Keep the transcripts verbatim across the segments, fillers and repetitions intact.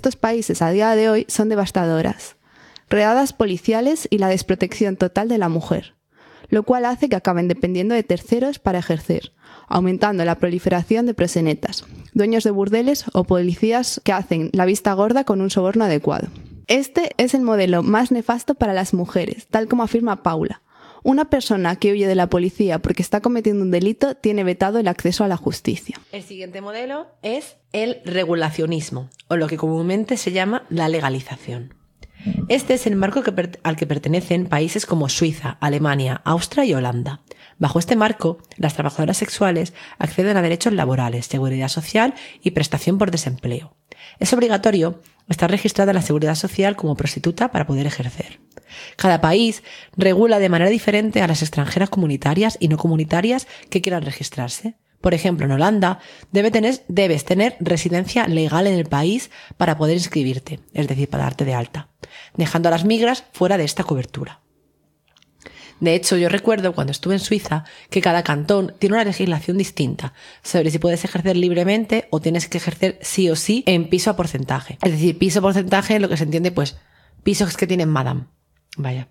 Estos países a día de hoy son devastadoras. Redadas policiales y la desprotección total de la mujer, lo cual hace que acaben dependiendo de terceros para ejercer, aumentando la proliferación de proxenetas, dueños de burdeles o policías que hacen la vista gorda con un soborno adecuado. Este es el modelo más nefasto para las mujeres, tal como afirma Paula. Una persona que huye de la policía porque está cometiendo un delito tiene vetado el acceso a la justicia. El siguiente modelo es el regulacionismo, o lo que comúnmente se llama la legalización. Este es el marco que per- al que pertenecen países como Suiza, Alemania, Austria y Holanda. Bajo este marco, las trabajadoras sexuales acceden a derechos laborales, seguridad social y prestación por desempleo. Es obligatorio estar registrada en la Seguridad Social como prostituta para poder ejercer. Cada país regula de manera diferente a las extranjeras comunitarias y no comunitarias que quieran registrarse. Por ejemplo, en Holanda debe tener, debes tener residencia legal en el país para poder inscribirte, es decir, para darte de alta, dejando a las migras fuera de esta cobertura. De hecho, yo recuerdo cuando estuve en Suiza que cada cantón tiene una legislación distinta sobre si puedes ejercer libremente o tienes que ejercer sí o sí en piso a porcentaje. Es decir, piso a porcentaje, lo que se entiende, pues, pisos que tienen madame. Vaya.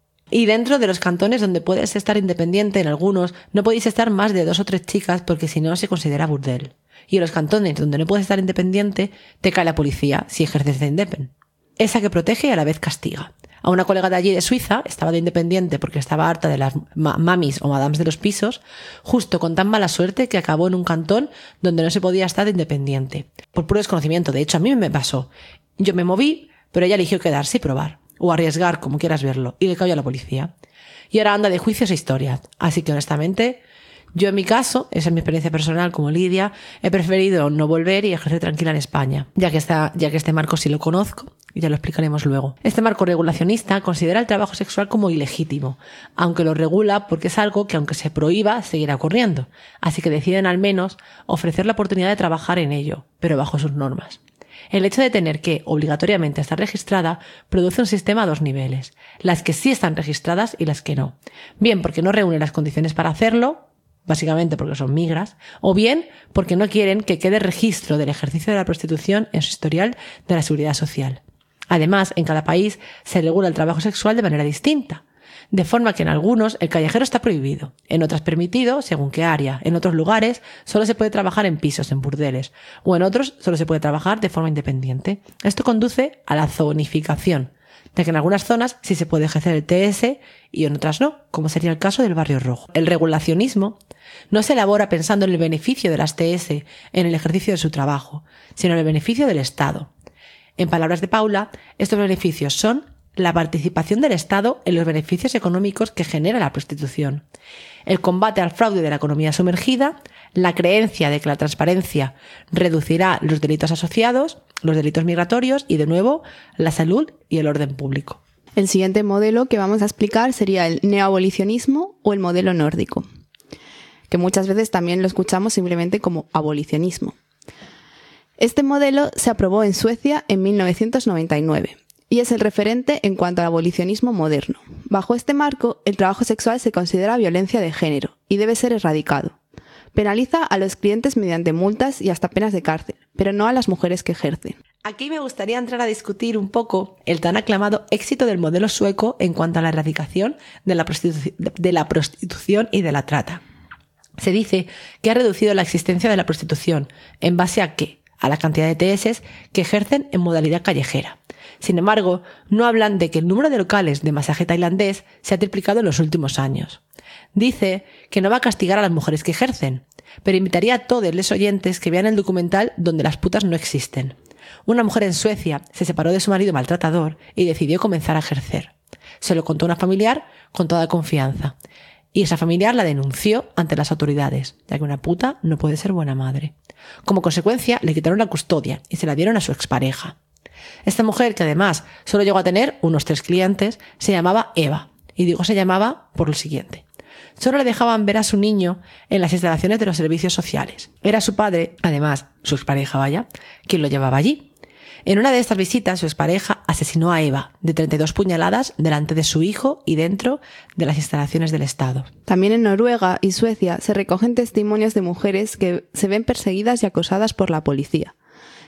Y dentro de los cantones donde puedes estar independiente, en algunos no podéis estar más de dos o tres chicas porque si no se considera burdel. Y en los cantones donde no puedes estar independiente, te cae la policía si ejerces de independ. Esa que protege y a la vez castiga. A una colega de allí de Suiza estaba de independiente porque estaba harta de las ma- mamis o madams de los pisos, justo con tan mala suerte que acabó en un cantón donde no se podía estar de independiente. Por puro desconocimiento. De hecho, a mí me pasó. Yo me moví, pero ella eligió quedarse y probar. O arriesgar, como quieras verlo, y le cayó a la policía. Y ahora anda de juicios e historias. Así que honestamente, yo en mi caso, esa es mi experiencia personal como Lidia, he preferido no volver y ejercer tranquila en España, ya que, está, ya que este marco sí lo conozco, y ya lo explicaremos luego. Este marco regulacionista considera el trabajo sexual como ilegítimo, aunque lo regula porque es algo que aunque se prohíba, seguirá ocurriendo. Así que deciden al menos ofrecer la oportunidad de trabajar en ello, pero bajo sus normas. El hecho de tener que, obligatoriamente, estar registrada produce un sistema a dos niveles, las que sí están registradas y las que no. Bien porque no reúnen las condiciones para hacerlo, básicamente porque son migras, o bien porque no quieren que quede registro del ejercicio de la prostitución en su historial de la Seguridad Social. Además, en cada país se regula el trabajo sexual de manera distinta. De forma que en algunos el callejero está prohibido, en otras permitido, según qué área. En otros lugares solo se puede trabajar en pisos, en burdeles, o en otros solo se puede trabajar de forma independiente. Esto conduce a la zonificación, de que en algunas zonas sí se puede ejercer el T S y en otras no, como sería el caso del Barrio Rojo. El regulacionismo no se elabora pensando en el beneficio de las T S en el ejercicio de su trabajo, sino en el beneficio del Estado. En palabras de Paula, estos beneficios son la participación del Estado en los beneficios económicos que genera la prostitución, el combate al fraude de la economía sumergida, la creencia de que la transparencia reducirá los delitos asociados, los delitos migratorios y, de nuevo, la salud y el orden público. El siguiente modelo que vamos a explicar sería el neoabolicionismo o el modelo nórdico, que muchas veces también lo escuchamos simplemente como abolicionismo. Este modelo se aprobó en Suecia en mil novecientos noventa y nueve. Y es el referente en cuanto al abolicionismo moderno. Bajo este marco, el trabajo sexual se considera violencia de género y debe ser erradicado. Penaliza a los clientes mediante multas y hasta penas de cárcel, pero no a las mujeres que ejercen. Aquí me gustaría entrar a discutir un poco el tan aclamado éxito del modelo sueco en cuanto a la erradicación de la, prostitu- de la prostitución y de la trata. Se dice que ha reducido la existencia de la prostitución. ¿En base a qué? A la cantidad de T S que ejercen en modalidad callejera. Sin embargo, no hablan de que el número de locales de masaje tailandés se ha triplicado en los últimos años. Dice que no va a castigar a las mujeres que ejercen, pero invitaría a todos los oyentes que vean el documental donde las putas no existen. Una mujer en Suecia se separó de su marido maltratador y decidió comenzar a ejercer. Se lo contó a una familiar con toda confianza. Y esa familiar la denunció ante las autoridades, ya que una puta no puede ser buena madre. Como consecuencia, le quitaron la custodia y se la dieron a su expareja. Esta mujer, que además solo llegó a tener unos tres clientes, se llamaba Eva. Y digo se llamaba por lo siguiente. Solo le dejaban ver a su niño en las instalaciones de los servicios sociales. Era su padre, además su expareja, vaya, quien lo llevaba allí. En una de estas visitas, su expareja asesinó a Eva de treinta y dos puñaladas delante de su hijo y dentro de las instalaciones del Estado. También en Noruega y Suecia se recogen testimonios de mujeres que se ven perseguidas y acosadas por la policía.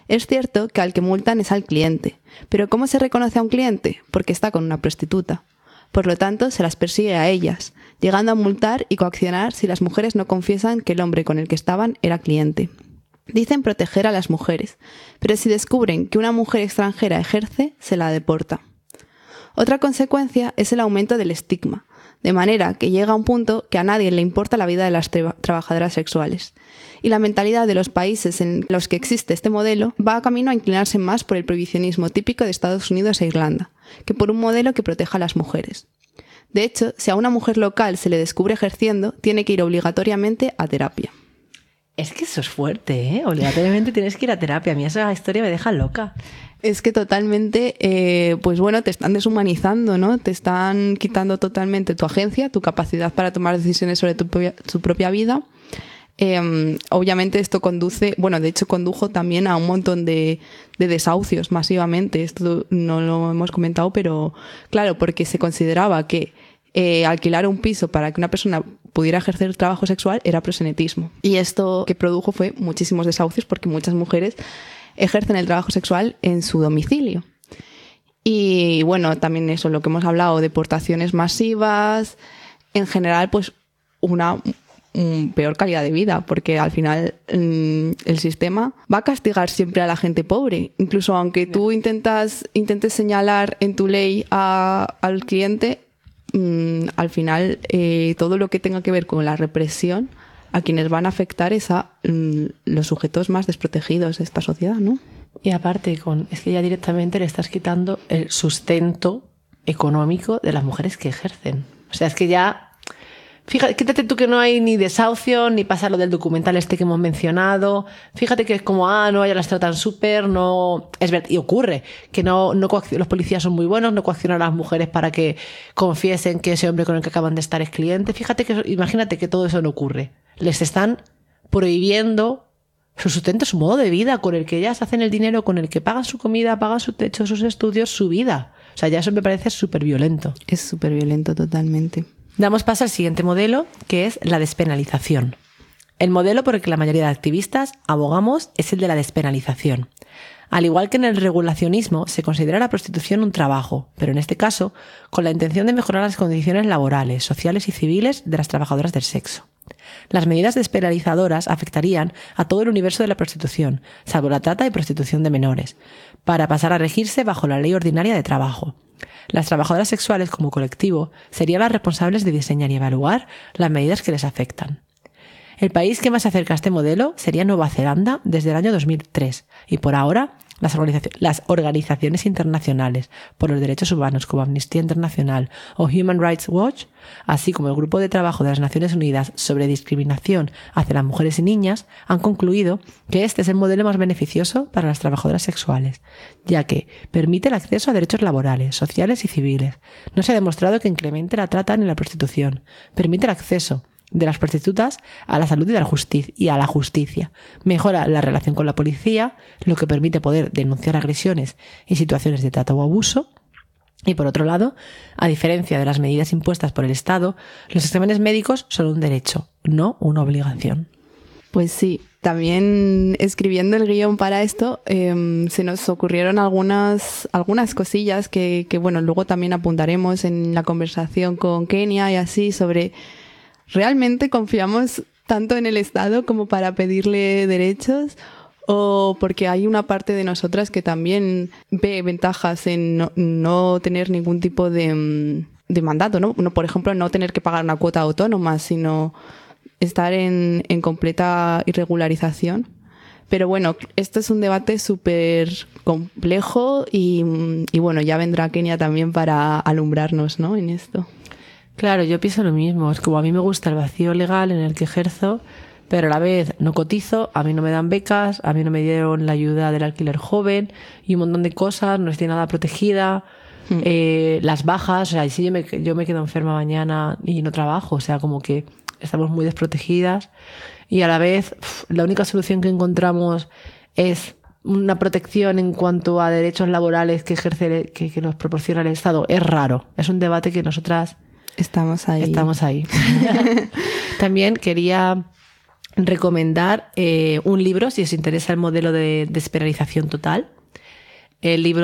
Es cierto que al que multan es al cliente, pero ¿cómo se reconoce a un cliente? Porque está con una prostituta. Por lo tanto, se las persigue a ellas, llegando a multar y coaccionar si las mujeres no confiesan que el hombre con el que estaban era cliente. Dicen proteger a las mujeres, pero si descubren que una mujer extranjera ejerce, se la deporta. Otra consecuencia es el aumento del estigma, de manera que llega a un punto que a nadie le importa la vida de las tra- trabajadoras sexuales. Y la mentalidad de los países en los que existe este modelo va a camino a inclinarse más por el prohibicionismo típico de Estados Unidos e Irlanda, que por un modelo que proteja a las mujeres. De hecho, si a una mujer local se le descubre ejerciendo, tiene que ir obligatoriamente a terapia. Es que eso es fuerte, ¿eh? Obligatoriamente tienes que ir a terapia. A mí esa historia me deja loca. Es que totalmente, eh, pues bueno, te están deshumanizando, ¿no? Te están quitando totalmente tu agencia, tu capacidad para tomar decisiones sobre tu, propia, tu propia vida. Eh, obviamente esto conduce, bueno, de hecho condujo también a un montón de, de desahucios masivamente. Esto no lo hemos comentado, pero claro, porque se consideraba que eh, alquilar un piso para que una persona pudiera ejercer trabajo sexual era proxenetismo. Y esto que produjo fue muchísimos desahucios porque muchas mujeres ejercen el trabajo sexual en su domicilio. Y bueno, también eso, lo que hemos hablado, deportaciones masivas, en general, pues una um, peor calidad de vida, porque al final um, el sistema va a castigar siempre a la gente pobre. Incluso aunque tú intentas, intentes señalar en tu ley a, al cliente, um, al final eh, todo lo que tenga que ver con la represión a quienes van a afectar es a mm, los sujetos más desprotegidos de esta sociedad, ¿no? Y aparte, con, es que ya directamente le estás quitando el sustento económico de las mujeres que ejercen. O sea, es que ya... Fíjate, quítate tú que no hay ni desahucio, ni pasa lo del documental este que hemos mencionado. Fíjate que es como, ah, no, ya las tratan súper, no... Es verdad, y ocurre que no, no los policías son muy buenos, no coaccionan a las mujeres para que confiesen que ese hombre con el que acaban de estar es cliente. Fíjate que, imagínate que todo eso no ocurre. Les están prohibiendo su sustento, su modo de vida, con el que ellas hacen el dinero, con el que pagan su comida, pagan su techo, sus estudios, su vida. O sea, ya eso me parece súper violento. Es súper violento totalmente. Damos paso al siguiente modelo, que es la despenalización. El modelo por el que la mayoría de activistas abogamos es el de la despenalización. Al igual que en el regulacionismo, se considera la prostitución un trabajo, pero en este caso, con la intención de mejorar las condiciones laborales, sociales y civiles de las trabajadoras del sexo. Las medidas despenalizadoras afectarían a todo el universo de la prostitución, salvo la trata y prostitución de menores, para pasar a regirse bajo la ley ordinaria de trabajo. Las trabajadoras sexuales como colectivo serían las responsables de diseñar y evaluar las medidas que les afectan. El país que más se acerca a este modelo sería Nueva Zelanda desde el año dos mil tres y por ahora las, organizaci- las organizaciones internacionales por los derechos humanos como Amnistía Internacional o Human Rights Watch, así como el Grupo de Trabajo de las Naciones Unidas sobre discriminación hacia las mujeres y niñas, han concluido que este es el modelo más beneficioso para las trabajadoras sexuales, ya que permite el acceso a derechos laborales, sociales y civiles. No se ha demostrado que incremente la trata ni la prostitución. Permite el acceso de las prostitutas a la salud y a la justicia, y a la justicia. Mejora la relación con la policía, lo que permite poder denunciar agresiones y situaciones de trata o abuso. Y por otro lado, a diferencia de las medidas impuestas por el Estado, los exámenes médicos son un derecho, no una obligación. Pues sí, también escribiendo el guión para esto eh, se nos ocurrieron algunas, algunas cosillas que, que, bueno, luego también apuntaremos en la conversación con Kenia y así sobre... ¿Realmente confiamos tanto en el Estado como para pedirle derechos? ¿O porque hay una parte de nosotras que también ve ventajas en no, no tener ningún tipo de, de mandato, ¿no? No, por ejemplo, no tener que pagar una cuota autónoma, sino estar en, en completa irregularización? Pero bueno, esto es un debate súper complejo y, y bueno, ya vendrá Kenia también para alumbrarnos, ¿no?, en esto. Claro, yo pienso lo mismo. Es como a mí me gusta el vacío legal en el que ejerzo, pero a la vez no cotizo, a mí no me dan becas, a mí no me dieron la ayuda del alquiler joven y un montón de cosas, no estoy nada protegida. Mm. Eh, las bajas, o sea, si yo me, yo me quedo enferma mañana y no trabajo, o sea, como que estamos muy desprotegidas y a la vez pff, la única solución que encontramos es una protección en cuanto a derechos laborales que ejerce, que, que nos proporciona el Estado. Es raro, es un debate que nosotras... Estamos ahí. Estamos ahí. También quería recomendar eh, un libro si os interesa el modelo de despenalización total. El libro